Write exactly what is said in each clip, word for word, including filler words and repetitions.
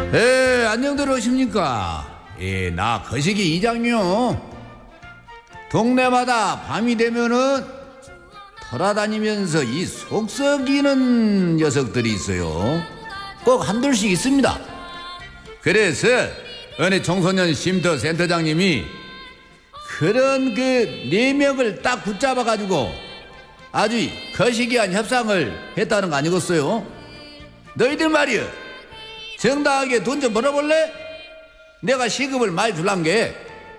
에, 안녕들 오십니까? 예, 나 거시기 이장이요. 동네마다 밤이 되면은 돌아다니면서 이 속썩이는 녀석들이 있어요. 꼭 한둘씩 있습니다. 그래서 어느 청소년 쉼터 센터장님이 그런 그 네 명을 딱 붙잡아가지고 아주 거시기한 협상을 했다는 거 아니겠어요? 너희들 말이여, 정당하게 돈 좀 벌어볼래? 내가 시급을 많이 줄란 게.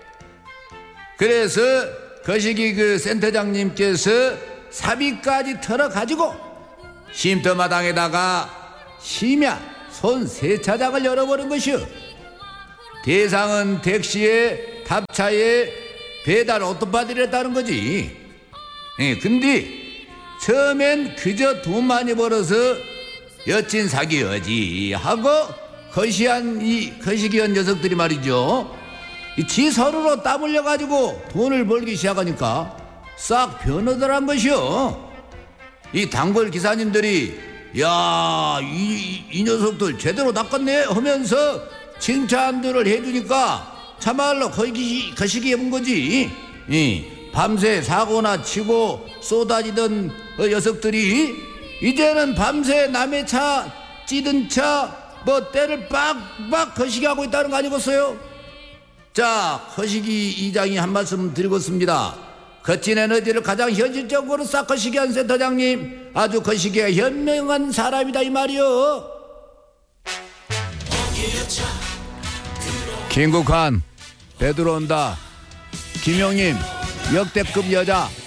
그래서 거시기 그 센터장님께서 사비까지 털어가지고 쉼터 마당에다가 심야 손 세차장을 열어버린 것이요. 대상은 택시에 탑차에 배달 오토바디를 했다는 거지. 예, 근데 처음엔 그저 돈 많이 벌어서 여친 사귀어지 하고 거시한 이 거시기한 녀석들이 말이죠, 지 서로로 땀 흘려가지고 돈을 벌기 시작하니까 싹 변하더란 것이요. 이 단골 기사님들이 야, 이, 이 녀석들 제대로 낚았네 하면서 칭찬들을 해주니까 참말로 거시기, 거시기 해본 거지. 이, 밤새 사고나 치고 쏟아지던 녀석들이 이제는 밤새 남의 차 찌든 차 뭐 때를 빡빡 거시기 하고 있다는 거 아니겠어요? 자, 거시기 이장이 한 말씀 드리겠습니다. 거친 에너지를 가장 현실적으로 싹 거시기한 센터장님, 아주 거시기에 현명한 사람이다 이 말이요. 김국환 배 들어온다. 김용님 역대급 여자